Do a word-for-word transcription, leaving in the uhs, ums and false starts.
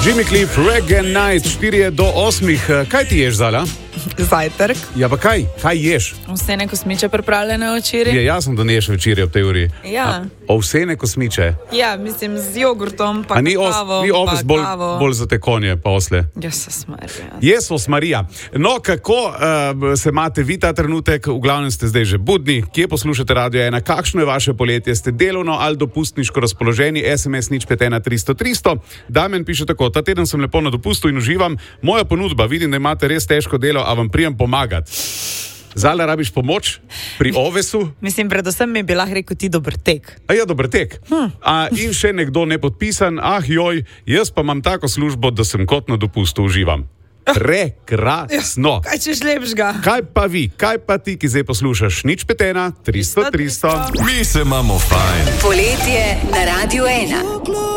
Jimmy Cliff, Reggae Night, štiri do osmih. Kaj ti ješ, Zala? Zajtrk. Ja, pa kaj? Kaj ješ? Ovsene kosmiče pripravljene včeraj. Je jasno, da ne ješ včeraj ob tej uri. Ja. Ovsene kosmiče? Ja, mislim z jogurtom, pa A ni os, kavo, ni oves pa bolj, kavo. bolj za te konje, pa osle? Jezus Marija. Jezus Marija. No, kako uh, se imate vi ta trenutek? V glavnem ste zdaj že budni. Kje poslušate Radio ena? Kakšno je vaše poletje? Ste delovno ali dopustniško razpoloženi? S M S nič pet ena tristo tristo. Damjan piše tako: ta teden sem lepo na dopustu in uživam. Moja ponudba, vidim, da imate res težko delo, a vam prijem pomagati. Zala, rabiš pomoč pri ovesu? Mislim, predvsem mi bi lahko rekel ti dober tek. A ja, dober tek. Hm. A, in še nekdo nepodpisan, ah joj, jaz pa imam tako službo, da sem kot na dopustu uživam. Prekrasno. Kaj češ lepšega? Kaj pa vi, kaj pa ti, ki zdaj poslušaš? Nič pet ena tristo tristo. Mi se imamo fajn. Poletje na Radio ena.